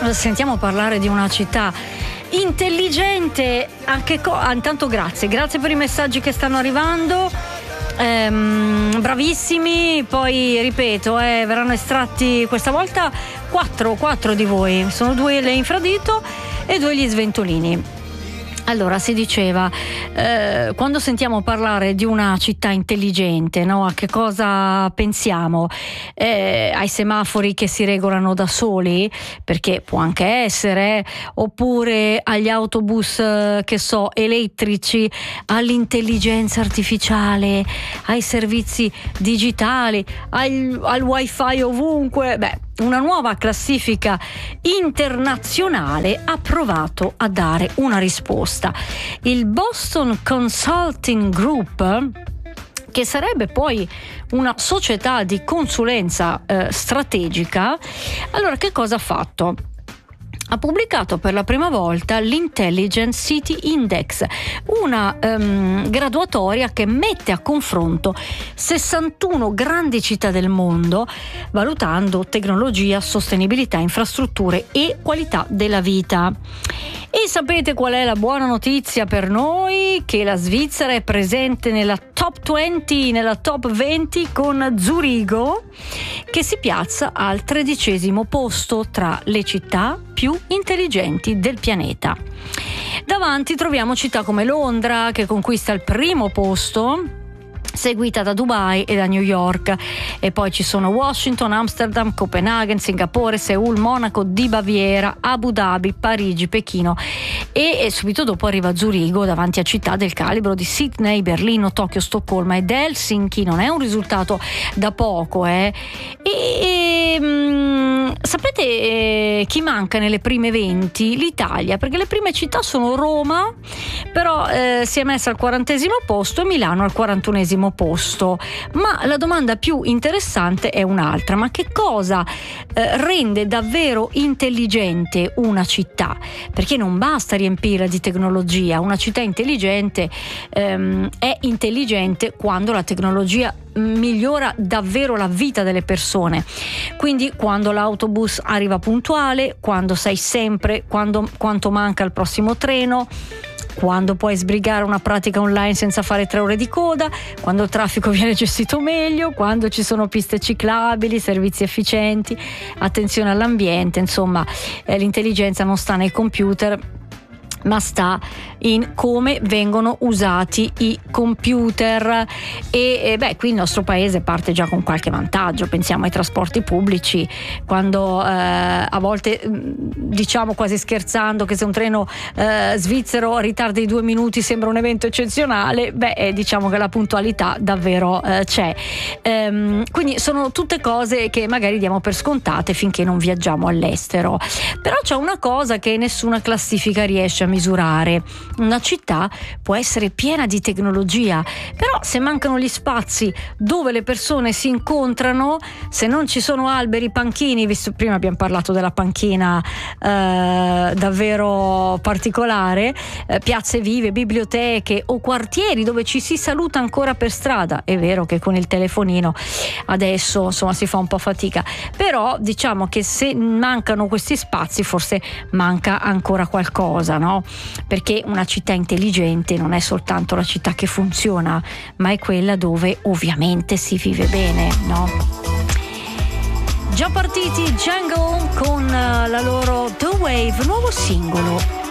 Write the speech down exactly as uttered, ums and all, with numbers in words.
sentiamo parlare di una città intelligente, anche co- ah, intanto grazie, grazie per i messaggi che stanno arrivando. Ehm, bravissimi, poi ripeto, eh, verranno estratti questa volta quattro, quattro di voi, sono due le infradito e due gli sventolini. Allora, si diceva, eh, quando sentiamo parlare di una città intelligente, no? A che cosa pensiamo? Eh, ai semafori che si regolano da soli, perché può anche essere, oppure agli autobus, eh, che so, elettrici, all'intelligenza artificiale, ai servizi digitali, al, al wifi ovunque. Beh, una nuova classifica internazionale ha provato a dare una risposta. Il Boston Consulting Group, che sarebbe poi una società di consulenza eh, strategica, allora che cosa ha fatto? Ha pubblicato per la prima volta l'Intelligent City Index, una um, graduatoria che mette a confronto sessantuno grandi città del mondo, valutando tecnologia, sostenibilità, infrastrutture e qualità della vita. E sapete qual è la buona notizia per noi? Che la Svizzera è presente nella top venti, nella top venti, con Zurigo che si piazza al tredicesimo posto tra le città più intelligenti del pianeta. Davanti troviamo città come Londra, che conquista il primo posto, seguita da Dubai e da New York, e poi ci sono Washington, Amsterdam, Copenaghen, Singapore, Seul, Monaco di Baviera, Abu Dhabi, Parigi, Pechino e, e subito dopo arriva Zurigo, davanti a città del calibro di Sydney, Berlino, Tokyo, Stoccolma ed Helsinki. Non è un risultato da poco, eh? E, e mh, sapete eh, chi manca nelle prime venti? L'Italia, perché le prime città sono Roma, però eh, si è messa al quarantesimo posto, e Milano al quarantunesimo posto. Ma la domanda più interessante è un'altra: ma che cosa eh, rende davvero intelligente una città? Perché non basta riempirla di tecnologia. Una città intelligente ehm, è intelligente quando la tecnologia migliora davvero la vita delle persone, quindi quando l'autobus arriva puntuale, quando sai sempre quando, quanto manca il prossimo treno, quando puoi sbrigare una pratica online senza fare tre ore di coda, quando il traffico viene gestito meglio, quando ci sono piste ciclabili, servizi efficienti, attenzione all'ambiente. Insomma, eh, l'intelligenza non sta nei computer, ma sta in come vengono usati i computer. E, e beh, qui il nostro paese parte già con qualche vantaggio. Pensiamo ai trasporti pubblici, quando eh, a volte diciamo quasi scherzando che se un treno eh, svizzero ritarda di due minuti sembra un evento eccezionale. Beh, eh, diciamo che la puntualità davvero eh, c'è. Ehm, quindi sono tutte cose che magari diamo per scontate finché non viaggiamo all'estero. Però c'è una cosa che nessuna classifica riesce a misurare: una città può essere piena di tecnologia, però se mancano gli spazi dove le persone si incontrano, se non ci sono alberi, panchini, visto prima abbiamo parlato della panchina eh, davvero particolare, eh, piazze vive, biblioteche o quartieri dove ci si saluta ancora per strada. È vero che con il telefonino adesso insomma si fa un po' fatica, però diciamo che se mancano questi spazi forse manca ancora qualcosa, no? Perché una città intelligente non è soltanto la città che funziona, ma è quella dove ovviamente si vive bene, no? Già partiti Jungle con la loro The Wave, nuovo singolo.